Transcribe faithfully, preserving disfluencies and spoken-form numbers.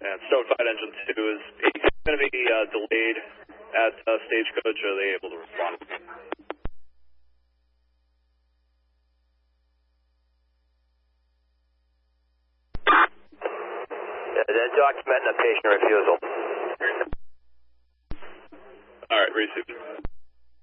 And Stonefight Engine two, is going to be uh, delayed at uh, Stagecoach, or are they able to respond? Yeah, they're documenting a patient refusal. All right, received.